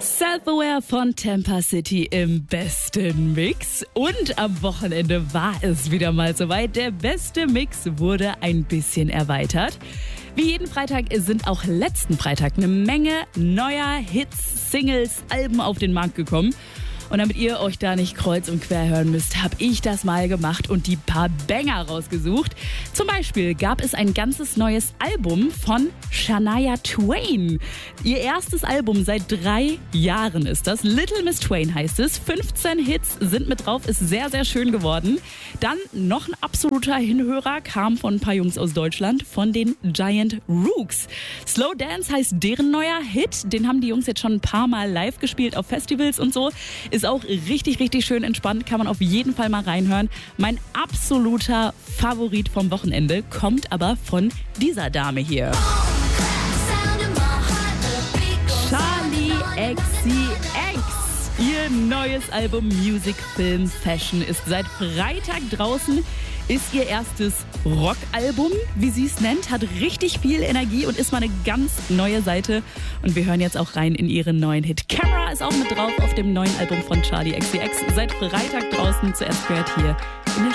Self-Aware von Tampa City im besten Mix. Und am Wochenende war es wieder mal soweit. Der beste Mix wurde ein bisschen erweitert. Wie jeden Freitag sind auch letzten Freitag eine Menge neuer Hits, Singles, Alben auf den Markt gekommen. Und damit ihr euch da nicht kreuz und quer hören müsst, habe ich das mal gemacht und die paar Banger rausgesucht. Zum Beispiel gab es ein ganzes neues Album von Shania Twain. Ihr erstes Album seit 3 Jahren ist das. Little Miss Twain heißt es. 15 Hits sind mit drauf, ist sehr, sehr schön geworden. Dann noch ein absoluter Hinhörer, kam von ein paar Jungs aus Deutschland, von den Giant Rooks. Slow Dance heißt deren neuer Hit. Den haben die Jungs jetzt schon ein paar Mal live gespielt auf Festivals und so. Ist auch richtig, richtig schön entspannt, kann man auf jeden Fall mal reinhören. Mein absoluter Favorit vom Wochenende kommt aber von dieser Dame hier. Charli XCX. Ihr neues Album Music, Film, Fashion ist seit Freitag draußen. Ist ihr erstes Rockalbum, wie sie es nennt, hat richtig viel Energie und ist mal eine ganz neue Seite. Und wir hören jetzt auch rein in ihren neuen Hit. Camera ist auch mit drauf auf dem neuen Album von Charli XCX. Seit Freitag draußen, zuerst gehört hier in der